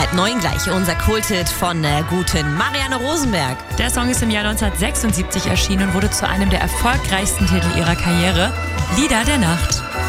9 gleich, unser Kulthit von der guten Marianne Rosenberg. Der Song ist im Jahr 1976 erschienen und wurde zu einem der erfolgreichsten Titel ihrer Karriere. Lieder der Nacht.